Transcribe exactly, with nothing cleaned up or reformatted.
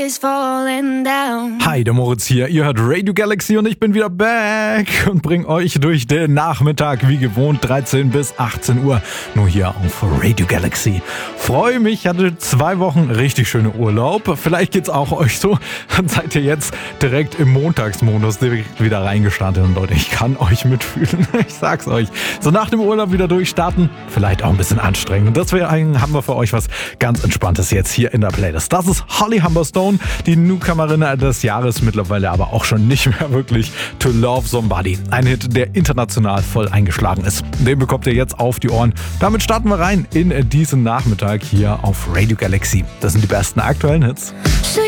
is falling down. Hi, der Moritz hier. Ihr hört Radio Galaxy und ich bin wieder back und bring euch durch den Nachmittag wie gewohnt dreizehn bis achtzehn Uhr. Nur hier auf Radio Galaxy. Freue mich, hatte zwei Wochen richtig schöne Urlaub. Vielleicht geht's auch euch so. Dann seid ihr jetzt direkt im Montagsmodus direkt wieder reingestartet. Und Leute, ich kann euch mitfühlen. Ich sag's euch. So nach dem Urlaub wieder durchstarten. Vielleicht auch ein bisschen anstrengend. Und deswegen haben wir für euch was ganz Entspanntes jetzt hier in der Playlist. Das ist Holly Humberstone, die Newcomerin des Jahres, mittlerweile aber auch schon nicht mehr wirklich, To Love Somebody. Ein Hit, der international voll eingeschlagen ist. Den bekommt ihr jetzt auf die Ohren. Damit starten wir rein in diesen Nachmittag hier auf Radio Galaxy. Das sind die besten aktuellen Hits. So